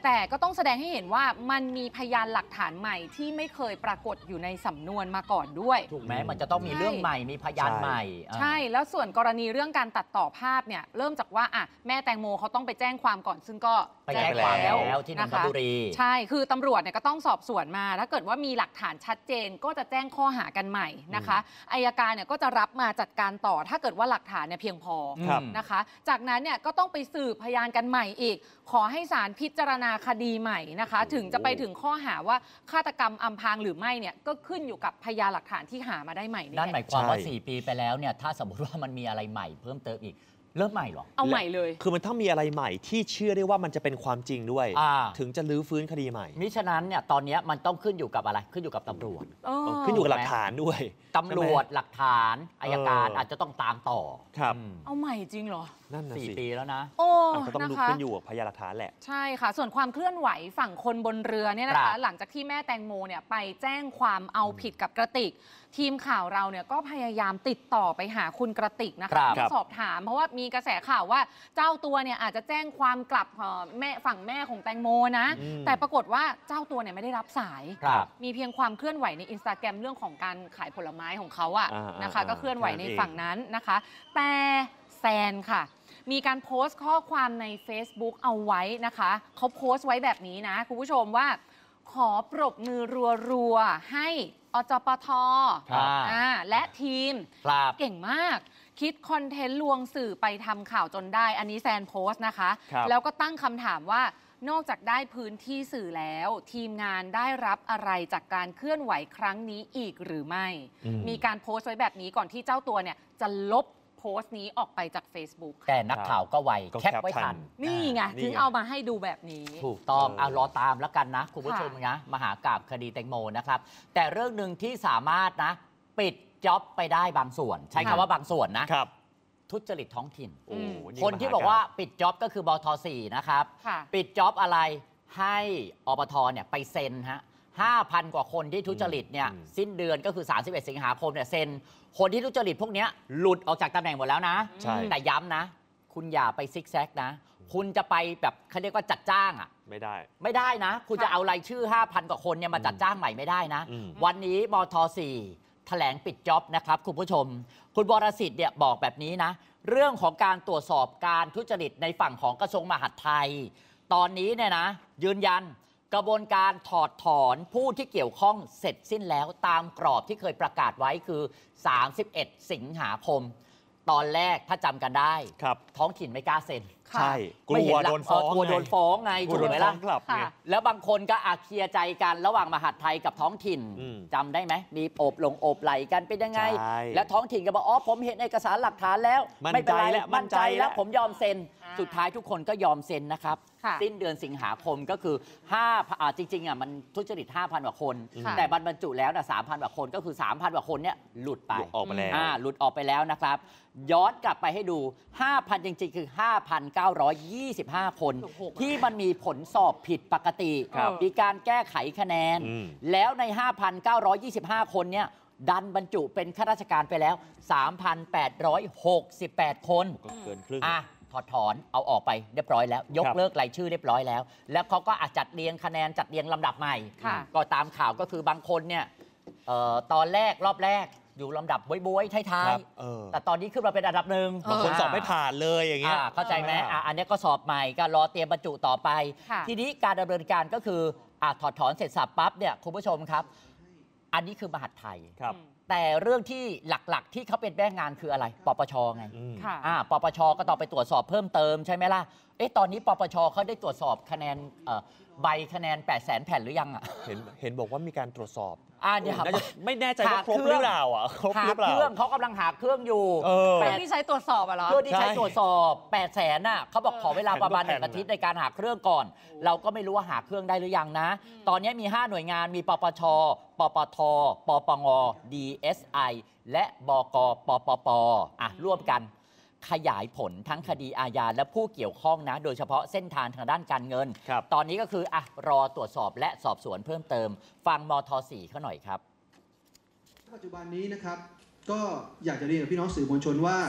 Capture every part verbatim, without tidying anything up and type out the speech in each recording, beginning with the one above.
แต่ก็ต้องแสดงให้เห็นว่ามันมีพยานหลักฐานใหม่ที่ไม่เคยปรากฏอยู่ในสำนวนมาก่อนด้วยถูกไหมมันจะต้องมีเรื่องใหม่มีพยานใหม่ใช่แล้วส่วนกรณีเรื่องการตัดต่อภาพเนี่ยเริ่มจากว่าอ่ะแม่แตงโมเขาต้องไปแจ้งความก่อนซึ่งก็ไปแจ้งความแล้วที่นนทบุรีใช่คือตำรวจเนี่ยก็ต้องสอบสวนมาถ้าเกิดว่ามีหลักฐานชัดเจนก็จะแจ้งข้อหากันใหม่นะคะอัยการเนี่ยก็จะรับมาจัดการต่อถ้าเกิดว่าหลักฐานเนี่ยเพียงพอนะคะจากนั้นเนี่ยก็ต้องไปสืบพยานกันใหม่อีกขอให้ศาลพิจารณาคดีใหม่นะคะถึงจะไปถึงข้อหาว่าฆาตกรรมอำพรางหรือไม่เนี่ยก็ขึ้นอยู่กับพยานหลักฐานที่หามาได้ใหม่นั่นหมายความว่าสี่ปีไปแล้วเนี่ยถ้าสมมติว่ามันมีอะไรใหม่เพิ่มเติมอีกเริ่มใหม่หรอเอาใหม่เลยคือมันต้องมีอะไรใหม่ที่เชื่อได้ว่ามันจะเป็นความจริงด้วยถึงจะลื้อฟื้นคดีใหม่มิฉะนั้นเนี่ยตอนนี้มันต้องขึ้นอยู่กับอะไรขึ้นอยู่กับตำรวจขึ้นอยู่กับหลักฐานด้วยตำรวจหลักฐานอัยการอาจจะต้องตามต่อครับเอาใหม่จริงเหรอนั่นน่ะสี่ปีแล้วนะโอ้ก็ต้องขึ้นอยู่กับพยานหลักฐานแหละใช่ค่ะส่วนความเคลื่อนไหวฝั่งคนบนเรือเนี่ยนะคะหลังจากที่แม่แตงโมเนี่ยไปแจ้งความเอาผิดกับกระติกทีมข่าวเราเนี่ยก็พยายามติดต่อไปหาคุณกระติกนะคะเพื่อสอบถามเพราะว่ามีกระแสข่าวว่าเจ้าตัวเนี่ยอาจจะแจ้งความกลับแม่ฝั่งแม่ของแตงโมนะแต่ปรากฏว่าเจ้าตัวเนี่ยไม่ได้รับสายมีเพียงความเคลื่อนไหวในอินสตาแกรมเรื่องของการขายผลไม้ของเขาอะนะคะก็เคลื่อนไหวในฝั่งนั้นนะคะแต่แซนค่ะมีการโพสต์ข้อความใน Facebook เอาไว้นะคะเขาโพสต์ไว้แบบนี้นะคุณผู้ชมว่าขอปรบมือรัวๆให้อจปท.และทีมเก่งมากคิดคอนเทนต์ลวงสื่อไปทำข่าวจนได้อันนี้แซนโพสต์นะคะแล้วก็ตั้งคำถามว่านอกจากได้พื้นที่สื่อแล้วทีมงานได้รับอะไรจากการเคลื่อนไหวครั้งนี้อีกหรือไม่มีการโพสต์ไว้แบบนี้ก่อนที่เจ้าตัวเนี่ยจะลบโพสต์นี้ออกไปจาก Facebook แต่นักข่าวก็ไวแคปไว้ทันนี่ไงถึงเอามาให้ดูแบบนี้ถูกต้องเอารอตามแล้วกันนะคุณผู้ชมนะมหากาพย์คดีแตงโมนะครับแต่เรื่องหนึ่งที่สามารถนะปิดจ็อบไปได้บางส่วนใช้คำว่าบางส่วนนะทุจริตท้องถิ่นคนที่บอกว่าปิดจ็อบก็คือบท.สี่นะครับปิดจ็อบอะไรให้อปท.เนี่ยไปเซ็นฮะห้าพัน กว่าคนที่ทุจริตเนี่ยสิ้นเดือนก็คือสามสิบเอ็ดสิงหาคมเนี่ยเซ็นคนที่ทุจริตพวกนี้หลุดออกจากตำแหน่งหมดแล้วนะแต่ย้ำนะคุณอย่าไปซิกแซกนะคุณจะไปแบบเขาเรียกว่าจัดจ้างอ่ะไม่ได้ไม่ได้นะคุณจะเอารายชื่อ ห้าพัน กว่าคนเนี่ยมาจัดจ้างใหม่ไม่ได้นะวันนี้มท.สี่แถลงปิดจ็อบนะครับคุณผู้ชมคุณวรสิทธิ์เนี่ยบอกแบบนี้นะเรื่องของการตรวจสอบการทุจริตในฝั่งของกระทรวงมหาดไทยตอนนี้เนี่ยนะยืนยันกระบวนการถอดถอนผู้ที่เกี่ยวข้องเสร็จสิ้นแล้วตามกรอบที่เคยประกาศไว้คือสามสิบเอ็ดสิงหาคมตอนแรกถ้าจำกันได้ท้องถิ่นไม่กล้าเซ็นใช่กลัวโดนฟ้องกลัวโดนฟ้องไงถูกไหมล่ะแล้วบางคนก็อาเคลียร์ใจกันระหว่างมหาดไทยกับท้องถิ่นจำได้ไหมมีโอบลงโอบไหลกันเป็นยังไงและท้องถิ่นก็บอกอ๋อผมเห็นเอกสารหลักฐานแล้วไม่เป็นไรมั่นใจแล้วผมยอมเซ็นสุดท้ายทุกคนก็ยอมเซ็นนะครับสิ้นเดือนสิงหาคมก็คือห้าจริงๆอ่ะมันทุจริต ห้าพัน กว่าคนแต่บรรจุแล้วนะ สามพัน กว่าคนก็คือ สามพัน กว่าคนเนี่ยหลุดไปออกไปแล้วหลุดออกไปแล้วนะครับย้อนกลับไปให้ดู ห้าพัน จริงๆคือ ห้าพันเก้าร้อยยี่สิบห้า คนที่มันมีผลสอบผิดปกติมีการแก้ไขคะแนนแล้วใน ห้าพันเก้าร้อยยี่สิบห้า คนเนี่ยดันบรรจุเป็นข้าราชการไปแล้ว สามพันแปดร้อยหกสิบแปด คนเกินครึ่งอ่ะถอดถอนเอาออกไปเรียบร้อยแล้วยกเลิกรายชื่อเรียบร้อยแล้วแล้วเขาก็อาจจัดเรียงคะแนนจัดเรียงลำดับใหม่ก็ตามข่าวก็คือบางคนเนี่ยตอนแรกรอบแรกอยู่ลำดับบ๊วยๆท้ายๆแต่ตอนนี้ขึ้นมาเป็นอันดับหนึ่งบางคนสอบไม่ผ่านเลยอย่างเงี้ยเข้าใจไหมอันนี้ก็สอบใหม่ก็รอเตรียมบรรจุต่อไปทีนี้การดำเนินการก็คือถอดถอนเสร็จสับปั๊บเนี่ยคุณผู้ชมครับอันนี้คือมหาดไทยแต่เรื่องที่หลักๆที่เขาเป็นแม่งานคืออะไรปปชไงปปชก็ต้องไปตรวจสอบเพิ่มเติมใช่ไหมล่ะเอ๊ะตอนนี้ปปชเขาได้ตรวจสอบคะแนนใบคะแนนแปดแสนแผ่นหรือยังอ่ะเห็นเห็นบอกว่ามีการตรวจสอบอ่าเนี่ยไม่แน่ใจว่าครบหรือเปล่าอ่ะครบหรือเปล่าเครื่องเขากำลังหาเครื่องอยู่เพื่อที่ใช้ตรวจสอบอ่ะเหรอเพื่อที่ใช้ตรวจสอบแปดแสนน่ะเขาบอกขอเวลาประมาณหนึ่งอาทิตย์ในการหาเครื่องก่อนเราก็ไม่รู้ว่าหาเครื่องได้หรือยังนะตอนนี้มีห้าหน่วยงานมีปปชปปทปปง ดี เอส ไอ และบกปปปอ่ะร่วมกันขยายผลทั้งคดีอาญาและผู้เกี่ยวข้องนะโดยเฉพาะเส้นทางทางด้านการเงินตอนนี้ก็คืออ่ะรอตรวจสอบและสอบสวนเพิ่มเติมฟังมท.สี่เขาหน่อยครับปัจจุบันนี้นะครับก็อยากจะเรียนกับพี่น้องสื่อมวลชนว่า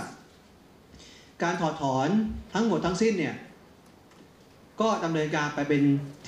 การถอดถอนทั้งหมดทั้งสิ้นเนี่ยก็ดำเนินการไปเป็น